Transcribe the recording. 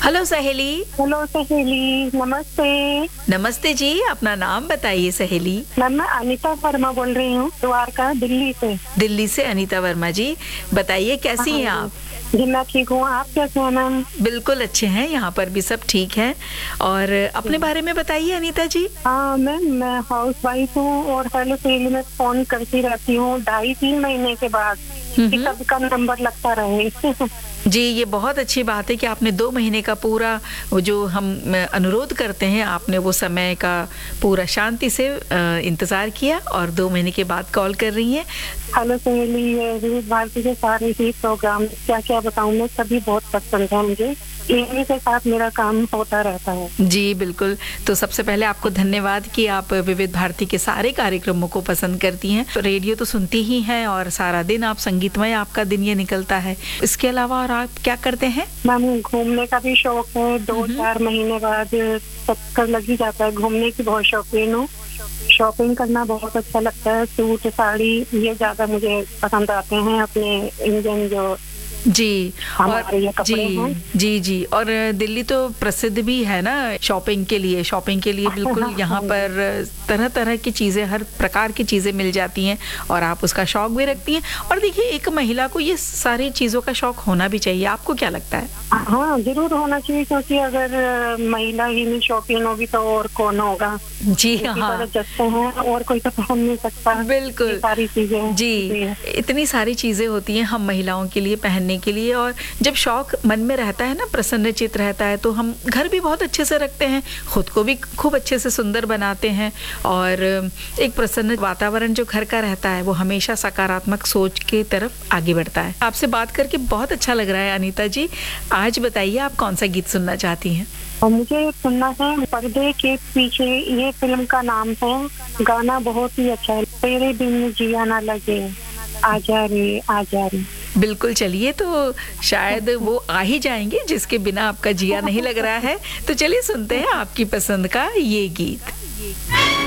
Hello सहेली। Hello सहेली, नमस्ते। नमस्ते जी, अपना नाम बताइए सहेली। मैम, मैं अनीता वर्मा बोल रही हूँ, द्वारका, दिल्ली से। दिल्ली से अनीता वर्मा जी, बताइए कैसी हैं आप? जी मैं ठीक हूँ, आप कैसे हैं मैम? बिल्कुल अच्छे हैं, यहाँ पर भी सब ठीक है। और अपने बारे में बताइए अनीता जी। हाँ मैम, मैं हाउस वाइफ हूँ और हेलो सहेली में फोन करती रहती हूँ 2.5-3 महीने के बाद कि सबका नंबर लगता रहे। जी, ये बहुत अच्छी बात है कि आपने 2 महीने का पूरा वो जो हम अनुरोध करते हैं, आपने वो समय का पूरा शांति से इंतज़ार किया और 2 महीने के बाद कॉल कर रही हैं। हेलो सहेली, ये विविध भारती के सारे ही प्रोग्राम क्या क्या बताऊँ मैं, सभी बहुत पसंद है मुझे। इन्हीं के साथ मेरा काम होता रहता है। जी बिल्कुल। तो सबसे पहले आपको धन्यवाद कि आप विविध भारती के सारे कार्यक्रमों को पसंद करती हैं। रेडियो तो सुनती ही हैं और सारा दिन आप संगीतमय आपका दिन ये निकलता है। इसके अलावा और आप क्या करते हैं? मैम, घूमने का भी शौक है। 2-4 महीने बाद चक्कर लग ही जाता है। घूमने की बहुत शौकीन हूँ। शॉपिंग करना बहुत अच्छा लगता है। सूट, साड़ी ये ज्यादा मुझे पसंद आते हैं, अपने इंडियन जो जी और ये कपड़े हैं। जी और दिल्ली तो प्रसिद्ध भी है ना शॉपिंग के लिए बिल्कुल। यहाँ पर तरह तरह की चीज़ें, हर प्रकार की चीज़ें मिल जाती हैं और आप उसका शौक भी रखती हैं। और देखिए, एक महिला को ये सारी चीज़ों का शौक होना भी चाहिए। आपको क्या लगता है? हाँ, जरूर होना चाहिए, क्योंकि अगर महिला ही नहीं शौकीन होगी तो और कौन होगा? जी हाँ, जचते हैं और कोई तो पहन नहीं सकता। बिल्कुल सारी चीजें जी, इतनी सारी चीज़ें होती हैं हम महिलाओं के लिए पहनने के लिए। और जब शौक मन में रहता है ना, प्रसन्नचित रहता है, तो हम घर भी बहुत अच्छे से रखते हैं, खुद को भी खूब अच्छे से सुंदर बनाते हैं। और एक प्रसन्न वातावरण जो घर का रहता है वो हमेशा सकारात्मक सोच के तरफ आगे बढ़ता है। आपसे बात करके बहुत अच्छा लग रहा है अनीता जी। आज बताइए, आप कौन सा गीत सुनना चाहती हैं? और मुझे सुनना है पर्दे के पीछे, ये फिल्म का नाम है। गाना बहुत ही अच्छा है। तेरे बिन जिया ना लगे, आजा रे आजा रे। बिल्कुल, चलिए, तो शायद वो आ ही जाएंगे जिसके बिना आपका जिया नहीं लग रहा है। तो चलिए सुनते हैं आपकी पसंद का ये गीत।